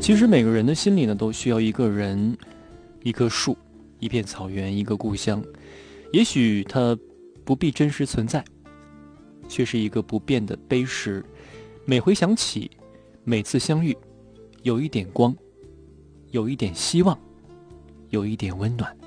其实每个人的心里呢，都需要一个人、一棵树、一片草原、一个故乡。也许它不必真实存在，却是一个不变的碑石。每回想起，每次相遇，有一点光，有一点希望，有一点温暖。